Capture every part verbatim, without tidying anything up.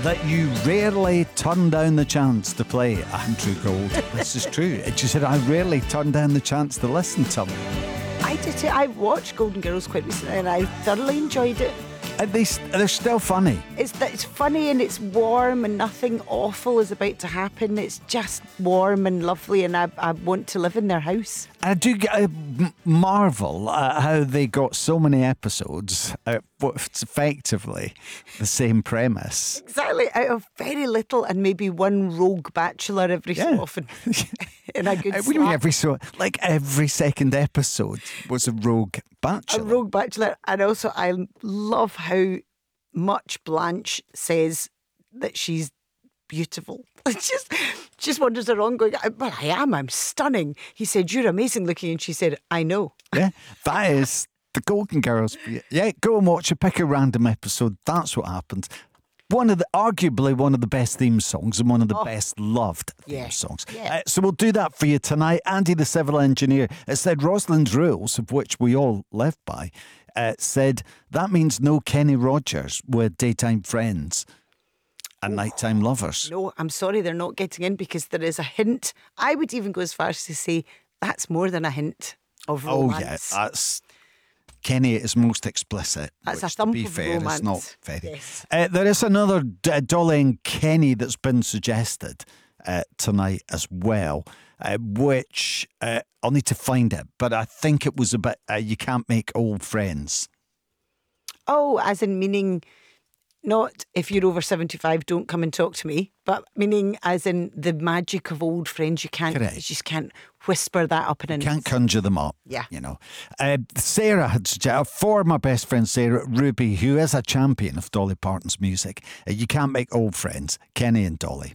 that you rarely turn down the chance to play Andrew Gold. This is true. She said, I rarely turn down the chance to listen to him. I did too. I watched Golden Girls quite recently and I thoroughly enjoyed it. And they, they're still funny. It's it's funny and it's warm and nothing awful is about to happen. It's just warm and lovely and I, I want to live in their house. I do get, uh, marvel at how they got so many episodes out what's effectively the same premise. Exactly, out of very little and maybe one rogue bachelor every Yeah. so often. In a good Uh, what do you mean slap. every so like every second episode was a rogue bachelor? A rogue bachelor. And also I love how much Blanche says that she's beautiful. just just wanders around going, well, I am, I'm stunning. He said, you're amazing looking. And she said, I know. Yeah, that is the Golden Girls. Yeah, go and watch it. Pick a random episode. That's what happened. One of the, arguably one of the best theme songs and one of the Oh. best loved theme Yeah. songs. Yeah. Uh, so we'll do that for you tonight. Andy, the civil engineer, it said Rosalind's rules, of which we all live by, uh, said that means no Kenny Rogers with daytime friends and nighttime lovers. No, I'm sorry, they're not getting in because there is a hint. I would even go as far as to say that's more than a hint of Oh romance. yeah, that's Kenny is most explicit. That's a which, thump to be of fair, romance. is not very. Yes. Uh, there is another D- Dolly and Kenny that's been suggested uh, tonight as well, uh, which uh, I'll need to find it. But I think it was a bit. Uh, you can't make old friends. Oh, as in meaning not if you're over seventy-five, don't come and talk to me, but meaning as in the magic of old friends. You can't, Correct. you just can't whisper that up in an Can't conjure them up. Yeah. You know. Uh, Sarah had suggested, for my best friend Sarah, Ruby, who is a champion of Dolly Parton's music, uh, you can't make old friends, Kenny and Dolly.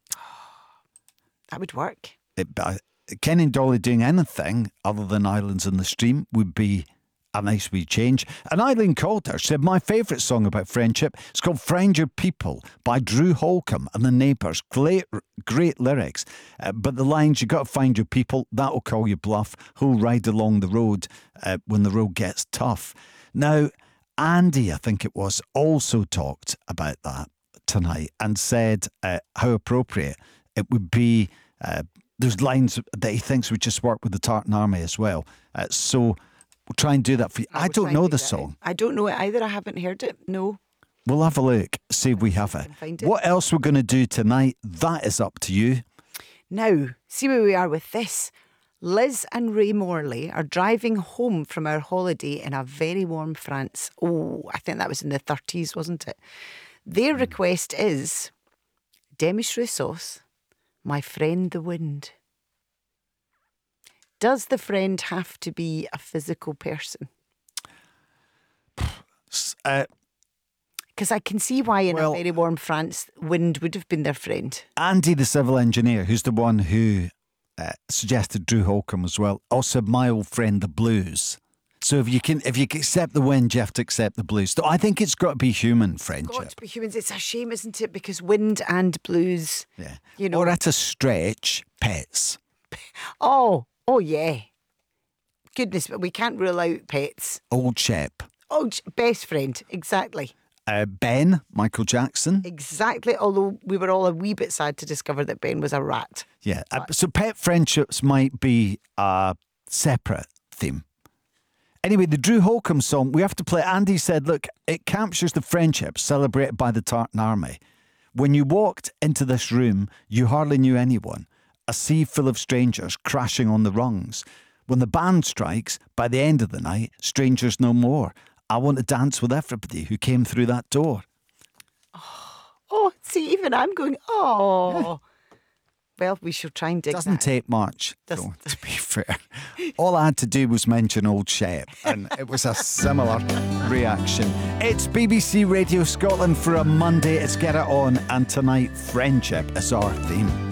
That would work. It, uh, Kenny and Dolly doing anything other than Islands in the Stream would be a nice wee change. And Eileen Calder said, my favourite song about friendship is called Find Your People by Drew Holcomb and the Neighbours. Great, great lyrics. Uh, but the lines, you got to find your people, that'll call you bluff, who'll ride along the road uh, when the road gets tough. Now, Andy, I think it was, also talked about that tonight and said uh, how appropriate it would be. Uh, there's lines that he thinks would just work with the Tartan Army as well. Uh, so we'll try and do that for you. I, will don't try and know do the that. song. I don't know it either. I haven't heard it. No. We'll have a look, see if we have it. can find it. What else we're going to do tonight, that is up to you. Now, see where we are with this. Liz and Ray Morley are driving home from our holiday in a very warm France. Oh, I think that was in the thirties, wasn't it? Their request is demi-shrew sauce, my friend the wind. Does the friend have to be a physical person? Uh, Because I can see why in Well- a very warm France, wind would have been their friend. Andy, the civil engineer, who's the one who uh, suggested Drew Holcomb as well, also my old friend the blues. So if you can, if you can accept the wind, you have to accept the blues. So I think it's got to be human friendship. Got to be humans. It's a shame, isn't it? Because wind and blues, Yeah. you know. Or at a stretch, pets. Oh, oh yeah. Goodness, but we can't rule out pets. Old Shep. Oh, j- best friend, exactly. Uh, Ben, Michael Jackson. Exactly, although we were all a wee bit sad to discover that Ben was a rat. Yeah. Uh, so pet friendships might be a separate theme. Anyway, the Drew Holcomb song, we have to play. Andy said, look, it captures the friendship celebrated by the Tartan Army. When you walked into this room, you hardly knew anyone. A sea full of strangers crashing on the rungs. When the band strikes, by the end of the night, strangers no more. I want to dance with everybody who came through that door. Oh, see, even I'm going, oh. Well, we shall try and dig Doesn't that. take much, Does- though, to be fair. All I had to do was mention Old Shep, and it was a similar reaction. It's B B C Radio Scotland for a Monday. It's Get It On, and tonight, friendship is our theme.